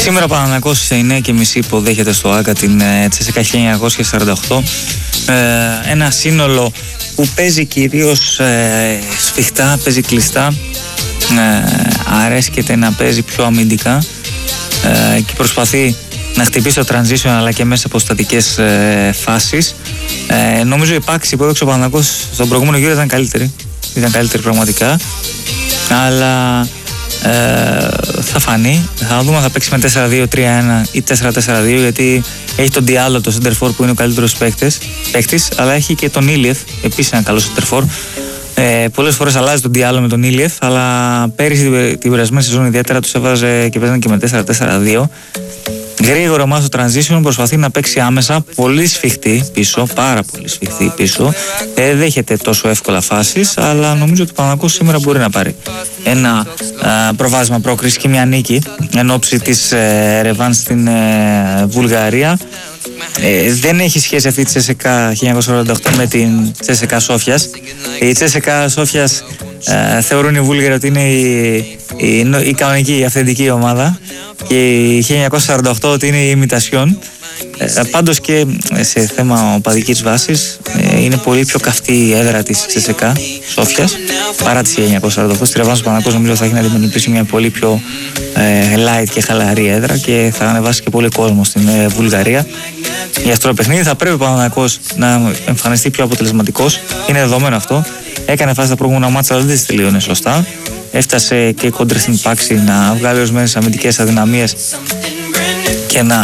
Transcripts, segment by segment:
Σήμερα ο Παναθηναϊκός 9:30 υποδέχεται στο ΆΚΑ την CSKA 1948. Ένα σύνολο που παίζει κυρίως σφιχτά, παίζει κλειστά, αρέσκεται να παίζει πιο αμυντικά και προσπαθεί να χτυπήσει το transition αλλά και μέσα από στατικές φάσεις. Νομίζω η πάξη που έδωξε ο Παναθηναϊκός στον προηγούμενο γύρο ήταν καλύτερη πραγματικά, αλλά θα φανεί. Θα δούμε αν θα παίξει με 4-2-3-1 ή 4-4-2, γιατί έχει τον Diallo, το center for, που είναι ο καλύτερος παίκτης, αλλά έχει και τον Ilief, επίσης ένα καλό center for. Πολλές φορές αλλάζει τον Diallo με τον Ilief, αλλά πέρυσι την περασμένη σεζόν ιδιαίτερα τους έβαζε και παίζανε και με 4-4-2. Γρήγορο μάσο transition, προσπαθεί να παίξει άμεσα, πολύ σφιχτή πίσω, πάρα πολύ σφιχτή πίσω. Δεν δέχεται τόσο εύκολα φάσεις, αλλά νομίζω ότι ο Παναθηναϊκός σήμερα μπορεί να πάρει ένα προβάδισμα πρόκριση και μια νίκη εν ώψη της ρεβάνς στην Βουλγαρία. Δεν έχει σχέση αυτή τη CSKA 1948 με την CSKA Σόφιας. Η CSKA Σόφιας θεωρούν οι Βούλγαροι ότι είναι η κανονική, η αυθεντική ομάδα, και η 1948 ότι είναι η ημιτασιόν. Πάντως και σε θέμα οπαδικής βάσης είναι πολύ πιο καυτή η έδρα της CSKA Σόφιας παρά της 1948. Στη ρεβάνς του Παναθηναϊκός νομίζω θα έχει να αντιμετωπίσει μια πολύ πιο light και χαλαρή έδρα και θα ανεβάσει και πολύ κόσμο στην Βουλγαρία. Για αυτό το παιχνίδι θα πρέπει ο Παναθηναϊκός να εμφανιστεί πιο αποτελεσματικός. Είναι δεδομένο αυτό. Έκανε φάση τα προηγούμενα μάτσα, αλλά δεν τις τελείωνε σωστά. Έφτασε και κόντρα στην πάξη να βγάλει ορισμένες αμυντικές αδυναμίες και να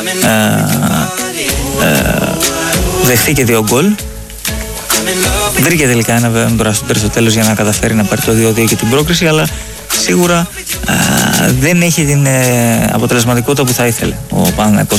δεχθεί και 2 γκολ. Βρήκε τελικά ένα βέβαια στο τέλος για να καταφέρει να πάρει το 2-2 και την πρόκριση, αλλά σίγουρα δεν έχει την αποτελεσματικότητα που θα ήθελε ο Παναθηναϊκός.